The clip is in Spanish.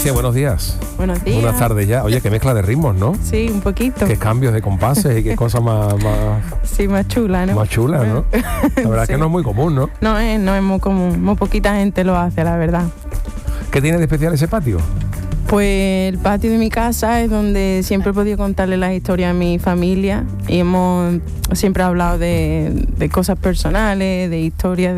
Patricia, buenos días. Buenos días. Buenas tardes ya. Oye, qué mezcla de ritmos, ¿no? Sí, un poquito. Qué cambios de compases y qué cosa más Sí, más chula, ¿no? más chula, ¿no? La verdad es que no es muy común, ¿no? No es muy común. Muy poquita gente lo hace, la verdad. ¿Qué tiene de especial ese patio? Pues el patio de mi casa es donde siempre he podido contarle las historias a mi familia y hemos siempre hablado de cosas personales, de historias